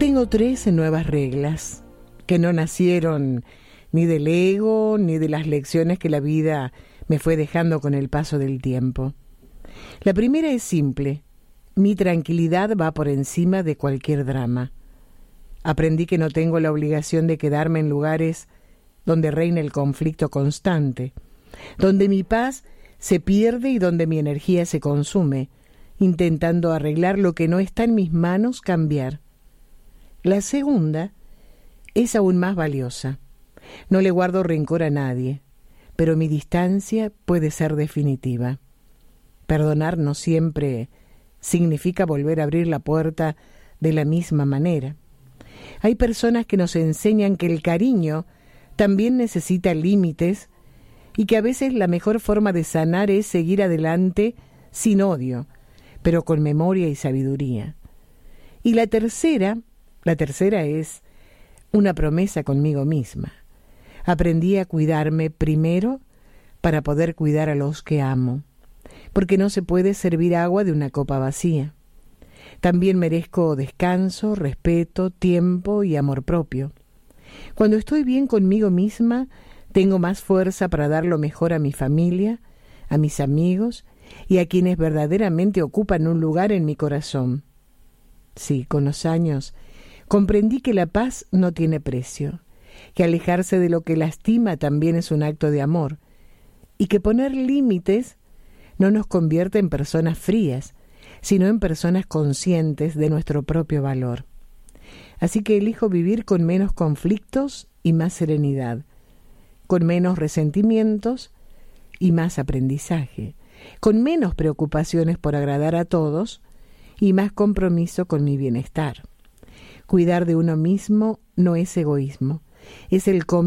Tengo 3 nuevas reglas que no nacieron ni del ego ni de las lecciones que la vida me fue dejando con el paso del tiempo. La primera es simple: mi tranquilidad va por encima de cualquier drama. Aprendí que no tengo la obligación de quedarme en lugares donde reina el conflicto constante, donde mi paz se pierde y donde mi energía se consume, intentando arreglar lo que no está en mis manos cambiar. La segunda es aún más valiosa. No le guardo rencor a nadie, pero mi distancia puede ser definitiva. Perdonar no siempre significa volver a abrir la puerta de la misma manera. Hay personas que nos enseñan que el cariño también necesita límites y que a veces la mejor forma de sanar es seguir adelante sin odio, pero con memoria y sabiduría. Y la tercera es una promesa conmigo misma. Aprendí a cuidarme primero para poder cuidar a los que amo, porque no se puede servir agua de una copa vacía. También merezco descanso, respeto, tiempo y amor propio. Cuando estoy bien conmigo misma, tengo más fuerza para dar lo mejor a mi familia, a mis amigos y a quienes verdaderamente ocupan un lugar en mi corazón. Sí, con los años comprendí que la paz no tiene precio, que alejarse de lo que lastima también es un acto de amor, y que poner límites no nos convierte en personas frías, sino en personas conscientes de nuestro propio valor. Así que elijo vivir con menos conflictos y más serenidad, con menos resentimientos y más aprendizaje, con menos preocupaciones por agradar a todos y más compromiso con mi bienestar. Cuidar de uno mismo no es egoísmo, es el